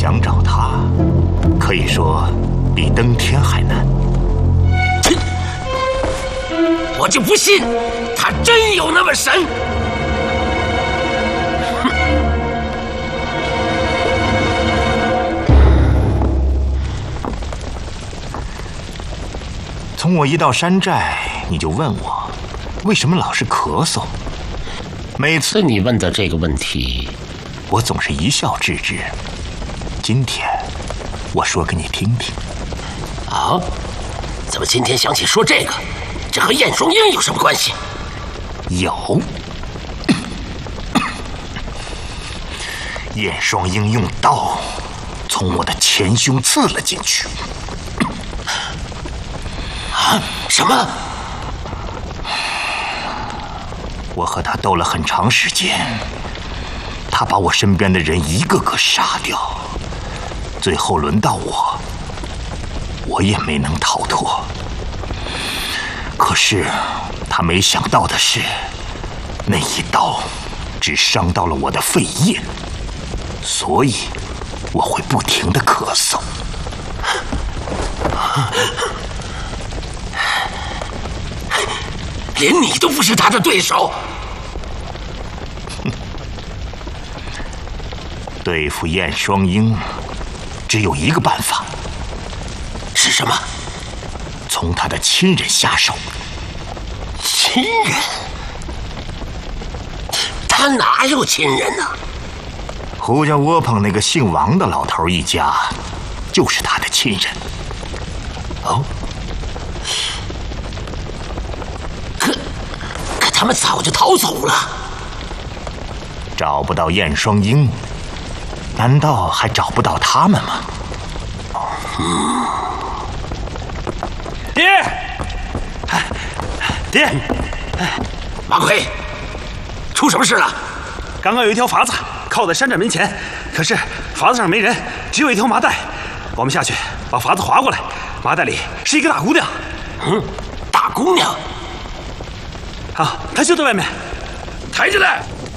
想找他，可以说比登天还难。 我就不信他真有那么神！ 从我一到山寨，你就问我为什么老是咳嗽。每次你问的这个问题， 我总是一笑置之。今天我说给你听听。 啊？怎么今天想起说这个？这和燕双鹰有什么关系？ 有。燕双鹰用刀从我的前胸刺了进去。 啊？什么？ 我和他斗了很长时间，他把我身边的人一个个杀掉，最后轮到我也没能逃脱。可是他没想到的是，那一刀只伤到了我的肺叶，所以我会不停地咳嗽。 连你都不是他的对手。 对付燕双鹰，只有一个办法。 是什么？ 从他的亲人下手。 亲人？他哪有亲人呢？ 胡家窝棚那个姓王的老头一家，就是他的亲人。 哦。可他们早就逃走了。 找不到燕双鹰，难道还找不到他们吗？ 爹，爹， 马奎，出什么事了？ 刚刚有一条筏子靠在山寨门前，可是筏子上没人，只有一条麻袋。我们下去把筏子划过来，麻袋里是一个大姑娘。 大姑娘？ 啊，她就在外面。 抬进来。